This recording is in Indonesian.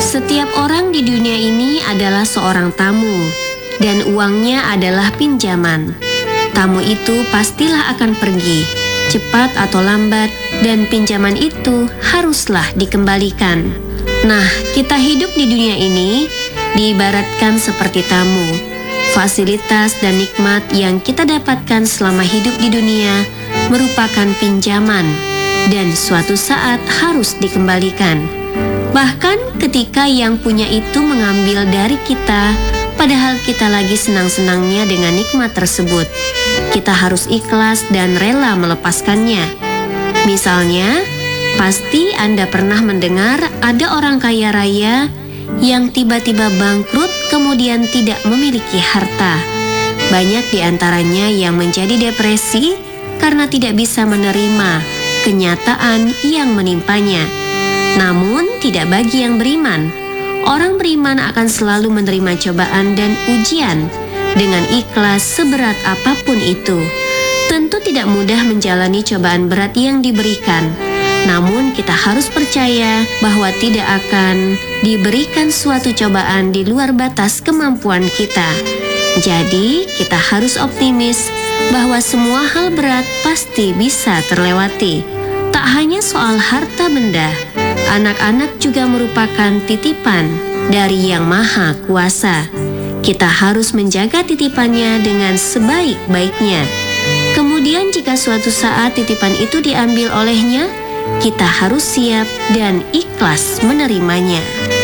Setiap orang di dunia ini adalah seorang tamu, dan uangnya adalah pinjaman. Tamu itu pastilah akan pergi, cepat atau lambat, dan pinjaman itu haruslah dikembalikan. Nah, kita hidup di dunia ini diibaratkan seperti tamu. Fasilitas dan nikmat yang kita dapatkan selama hidup di dunia merupakan pinjaman dan suatu saat harus dikembalikan. Bahkan ketika yang punya itu mengambil dari kita, padahal kita lagi senang-senangnya dengan nikmat tersebut, kita harus ikhlas dan rela melepaskannya. Misalnya, pasti Anda pernah mendengar ada orang kaya raya yang tiba-tiba bangkrut kemudian tidak memiliki harta. Banyak di antaranya yang menjadi depresi karena tidak bisa menerima kenyataan yang menimpanya. Namun tidak bagi yang beriman. Orang beriman akan selalu menerima cobaan dan ujian dengan ikhlas seberat apapun itu. Tentu tidak mudah menjalani cobaan berat yang diberikan. Namun kita harus percaya bahwa tidak akan diberikan suatu cobaan di luar batas kemampuan kita. Jadi kita harus optimis bahwa semua hal berat pasti bisa terlewati. Tak hanya soal harta benda, anak-anak juga merupakan titipan dari Yang Maha Kuasa. Kita harus menjaga titipannya dengan sebaik-baiknya. Kemudian jika suatu saat titipan itu diambil olehnya, kita harus siap dan ikhlas menerimanya.